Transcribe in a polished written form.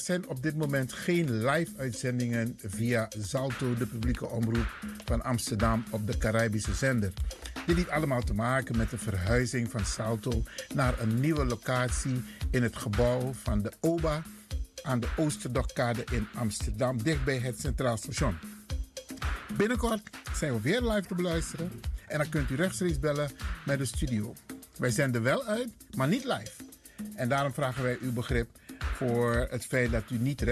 zijn op dit moment geen live-uitzendingen via Zalto, de publieke omroep van Amsterdam, op de Caribische zender. Dit heeft allemaal te maken met de verhuizing van Salto naar een nieuwe locatie in het gebouw van de OBA aan de Oosterdokskade in Amsterdam, dichtbij het Centraal Station. Binnenkort zijn we weer live te beluisteren en dan kunt u rechtstreeks bellen met de studio. Wij zenden wel uit, maar niet live. En daarom vragen wij uw begrip voor het feit dat u niet